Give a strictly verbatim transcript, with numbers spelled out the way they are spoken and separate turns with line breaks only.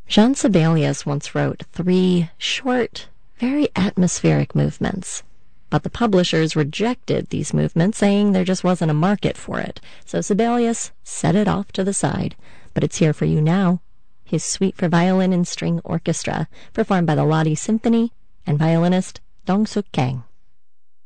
Jean Sibelius once wrote three short, very atmospheric movements. But the publishers rejected these movements, saying there just wasn't a market for it. So Sibelius set it off to the side. But it's here for you now. His Suite for Violin and String Orchestra, performed by the Lodi Symphony and violinist Dong Suk Kang.